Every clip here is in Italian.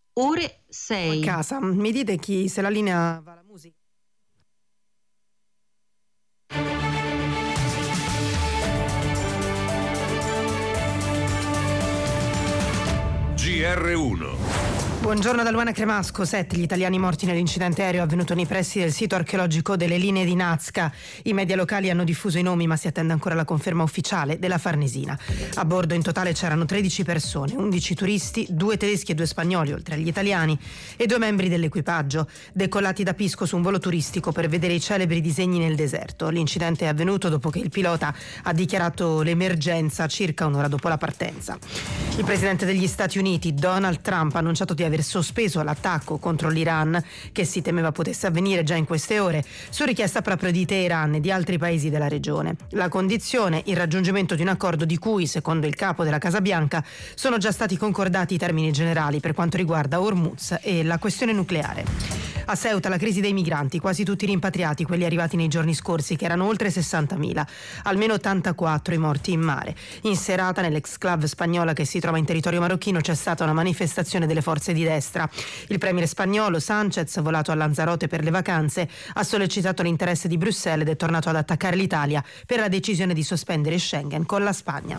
ore A 6. casa, mi dite chi, se la linea va la musica? GR1. Buongiorno da Luana Cremasco. 7 gli italiani morti nell'incidente aereo avvenuto nei pressi del sito archeologico delle Linee di Nazca. I media locali hanno diffuso i nomi, ma si attende ancora la conferma ufficiale della Farnesina. A bordo in totale c'erano 13 persone, 11 turisti, 2 tedeschi e 2 spagnoli, oltre agli italiani, e 2 membri dell'equipaggio, decollati da Pisco su un volo turistico per vedere i celebri disegni nel deserto. L'incidente è avvenuto dopo che il pilota ha dichiarato l'emergenza circa un'ora dopo la partenza. Il presidente degli Stati Uniti, Donald Trump, ha annunciato di aver sospeso l'attacco contro l'Iran, che si temeva potesse avvenire già in queste ore, su richiesta proprio di Teheran e di altri paesi della regione. La condizione, il raggiungimento di un accordo di cui, secondo il capo della Casa Bianca, sono già stati concordati i termini generali per quanto riguarda Hormuz e la questione nucleare. A Ceuta la crisi dei migranti, quasi tutti rimpatriati, quelli arrivati nei giorni scorsi, che erano oltre 60.000, almeno 84 i morti in mare. In serata nell'ex-club spagnola che si trova in territorio marocchino c'è stata una manifestazione delle forze di destra. Il premier spagnolo Sánchez, volato a Lanzarote per le vacanze, ha sollecitato l'interesse di Bruxelles ed è tornato ad attaccare l'Italia per la decisione di sospendere Schengen con la Spagna.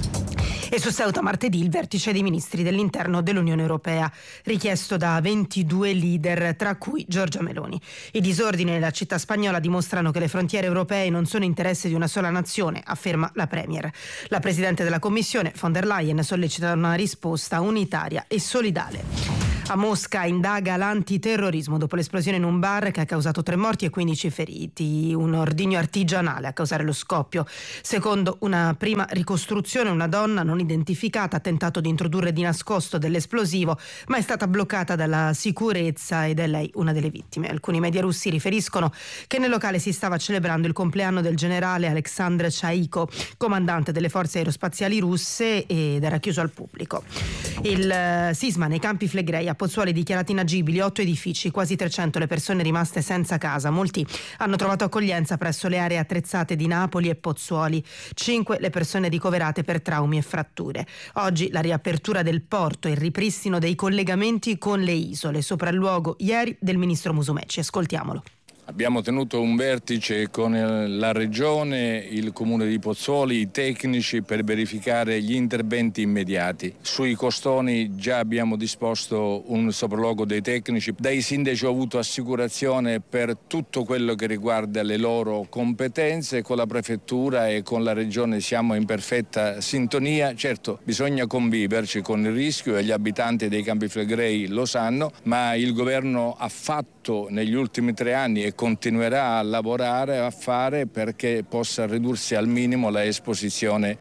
E su Ceuta martedì il vertice dei ministri dell'interno dell'Unione Europea, richiesto da 22 leader, tra cui Giorgia Meloni. I disordini nella città spagnola dimostrano che le frontiere europee non sono interesse di una sola nazione, afferma la premier. La presidente della Commissione, von der Leyen, sollecita una risposta unitaria e solidale. A Mosca indaga l'antiterrorismo dopo l'esplosione in un bar che ha causato 3 morti e 15 feriti. Un ordigno artigianale a causare lo scoppio. Secondo una prima ricostruzione, una donna non identificata ha tentato di introdurre di nascosto dell'esplosivo, ma è stata bloccata dalla sicurezza ed è lei una delle vittime. Alcuni media russi riferiscono che nel locale si stava celebrando il compleanno del generale Alexandr Chaiko, comandante delle forze aerospaziali russe, ed era chiuso al pubblico. Il sisma nei Campi Flegrei a Pozzuoli dichiarati inagibili, 8 edifici, quasi 300 le persone rimaste senza casa. Molti hanno trovato accoglienza presso le aree attrezzate di Napoli e Pozzuoli. 5 le persone ricoverate per traumi e fratture. Oggi la riapertura del porto e il ripristino dei collegamenti con le isole. Sopralluogo ieri del ministro Musumeci. Ascoltiamolo. Abbiamo tenuto un vertice con la Regione, il Comune di Pozzuoli, i tecnici per verificare gli interventi immediati. Sui costoni già abbiamo disposto un sopralluogo dei tecnici. Dai sindaci ho avuto assicurazione per tutto quello che riguarda le loro competenze. Con la Prefettura e con la Regione siamo in perfetta sintonia. Certo, bisogna conviverci con il rischio e gli abitanti dei Campi Flegrei lo sanno, ma il governo ha fatto negli ultimi 3 anni e continuerà a lavorare, a fare perché possa ridursi al minimo la esposizione.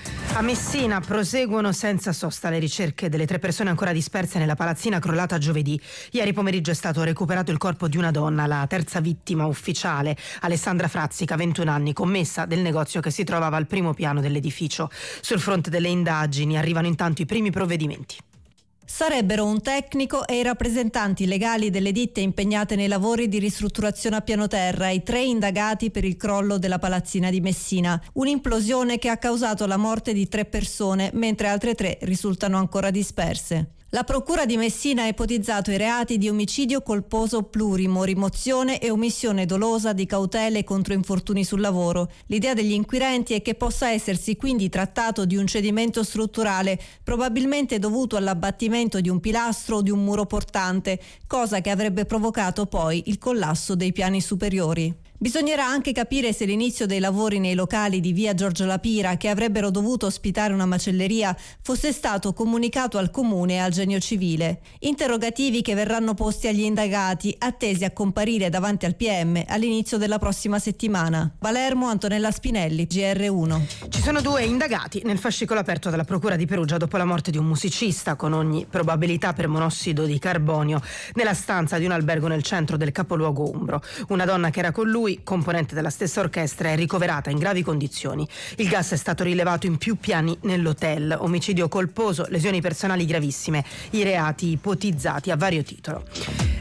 A Messina proseguono senza sosta le ricerche delle 3 persone ancora disperse nella palazzina crollata giovedì. Ieri pomeriggio è stato recuperato il corpo di una donna, la terza vittima ufficiale, Alessandra Frazzica, 21 anni, commessa del negozio che si trovava al primo piano dell'edificio. Sul fronte delle indagini arrivano intanto i primi provvedimenti. Sarebbero un tecnico e i rappresentanti legali delle ditte impegnate nei lavori di ristrutturazione a piano terra, i 3 indagati per il crollo della palazzina di Messina. Un'implosione che ha causato la morte di 3 persone, mentre altre 3 risultano ancora disperse. La Procura di Messina ha ipotizzato i reati di omicidio colposo plurimo, rimozione e omissione dolosa di cautele contro infortuni sul lavoro. L'idea degli inquirenti è che possa essersi quindi trattato di un cedimento strutturale, probabilmente dovuto all'abbattimento di un pilastro o di un muro portante, cosa che avrebbe provocato poi il collasso dei piani superiori. Bisognerà anche capire se l'inizio dei lavori nei locali di via Giorgio Lapira, che avrebbero dovuto ospitare una macelleria, fosse stato comunicato al comune e al genio civile. Interrogativi che verranno posti agli indagati, attesi a comparire davanti al PM all'inizio della prossima settimana. Palermo, Antonella Spinelli, GR1. Ci sono 2 indagati nel fascicolo aperto dalla Procura di Perugia dopo la morte di un musicista, con ogni probabilità per monossido di carbonio, nella stanza di un albergo nel centro del capoluogo umbro. Una donna che era con lui, componente della stessa orchestra, è ricoverata in gravi condizioni. Il gas è stato rilevato in più piani nell'hotel. Omicidio colposo, lesioni personali gravissime, i reati ipotizzati a vario titolo.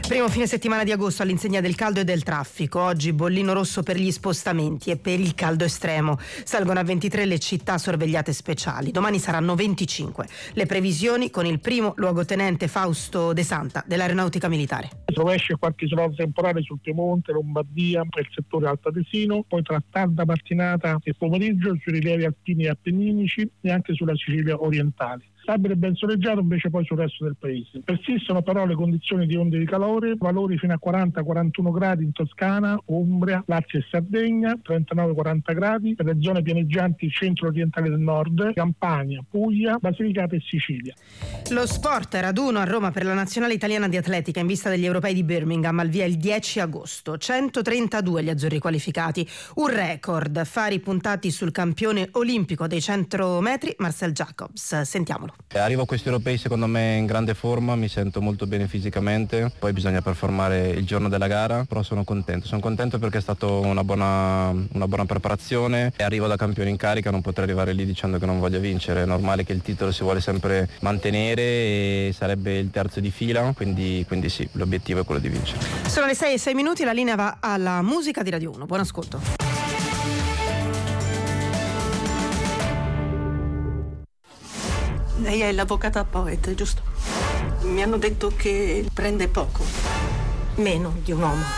Primo fine settimana di agosto all'insegna del caldo e del traffico. Oggi bollino rosso per gli spostamenti e per il caldo estremo. Salgono a 23 le città sorvegliate speciali. Domani saranno 25. Le previsioni con il primo luogotenente Fausto De Santa dell'Aeronautica Militare. Rovescia e qualche isolata temporale sul Piemonte, Lombardia e il settore altoatesino, poi tra tarda mattinata e pomeriggio sui rilievi alpini e appenninici e anche sulla Sicilia orientale. Stabile e ben soleggiato invece poi sul resto del paese. Persistono però le condizioni di onde di calore, valori fino a 40-41 gradi in Toscana, Umbria, Lazio e Sardegna, 39-40 gradi per le zone pianeggianti centro-orientali del nord, Campania, Puglia, Basilicata e Sicilia. Lo sport, raduno a Roma per la nazionale italiana di atletica in vista degli europei di Birmingham, al via il 10 agosto. 132 gli azzurri qualificati, un record, fari puntati sul campione olimpico dei 100 metri, Marcel Jacobs. Sentiamolo. Arrivo a questi europei secondo me in grande forma, mi sento molto bene fisicamente, poi bisogna performare il giorno della gara, però sono contento perché è stata una buona preparazione e arrivo da campione in carica, non potrei arrivare lì dicendo che non voglio vincere, è normale che il titolo si vuole sempre mantenere e sarebbe il terzo di fila, quindi sì, l'obiettivo è quello di vincere. Sono le 6:06, la linea va alla musica di Radio 1, buon ascolto. Lei è l'avvocata Poet, giusto? Mi hanno detto che prende poco, meno di un uomo.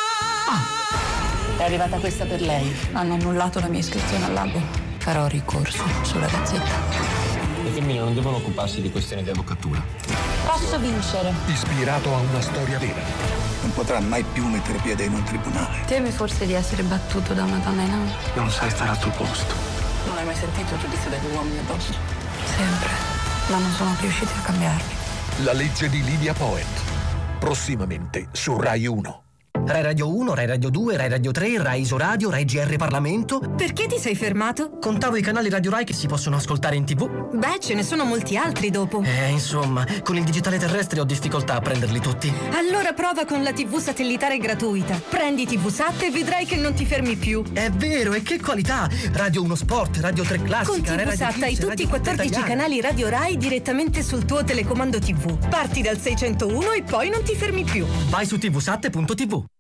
È arrivata questa per lei. Hanno annullato la mia iscrizione all'albo. Farò ricorso sulla Gazzetta. Le femmine non devono occuparsi di questioni di avvocatura. Posso vincere. Ispirato a una storia vera. Non potrà mai più mettere piede in un tribunale. Temi forse di essere battuto da una donna in aula? Non sai stare al tuo posto. Non hai mai sentito il giudizio degli uomini addosso? Sempre. Ma non sono riusciti a cambiarmi. La legge di Lidia Poet. Prossimamente su Rai 1. Rai Radio 1, Rai Radio 2, Rai Radio 3, Rai Isoradio, Rai GR Parlamento. Perché ti sei fermato? Contavo i canali Radio Rai che si possono ascoltare in TV. Beh, ce ne sono molti altri dopo. Insomma, con il digitale terrestre ho difficoltà a prenderli tutti. Allora prova con la TV satellitare gratuita. Prendi TV Sat e vedrai che non ti fermi più. È vero, e che qualità! Radio 1 Sport, Radio 3 Classica, con TV Sat hai tutti i 14 canali Radio Rai direttamente sul tuo telecomando TV. Parti dal 601 e poi non ti fermi più. Vai su tvsat.tv.